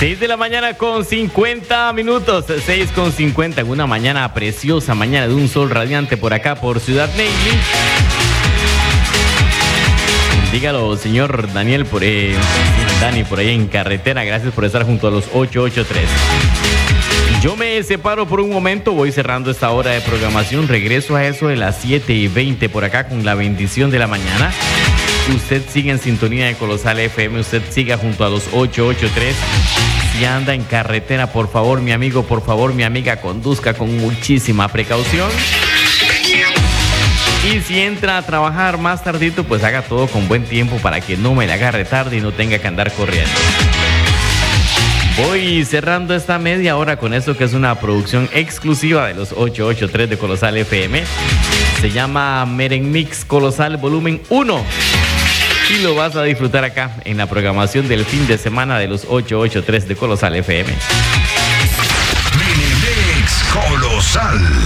6 de la mañana con 50 minutos, 6 con 50, en una mañana preciosa, mañana de un sol radiante por acá, por Ciudad Neyli. Dígalo, señor Daniel, Dani, por ahí en carretera, gracias por estar junto a los 883. Yo me separo por un momento, voy cerrando esta hora de programación, regreso a eso de las 7:20 por acá con la bendición de la mañana. Usted sigue en sintonía de Colosal FM, usted siga junto a los 883. Si anda en carretera, por favor, mi amigo, por favor, mi amiga, conduzca con muchísima precaución. Y si entra a trabajar más tardito, pues haga todo con buen tiempo para que no me la agarre tarde y no tenga que andar corriendo. Voy cerrando esta media hora con esto que es una producción exclusiva de los 883 de Colosal FM. Se llama Merenmix Colosal Volumen 1. Y lo vas a disfrutar acá en la programación del fin de semana de los 883 de Colosal FM. Merenmix Colosal.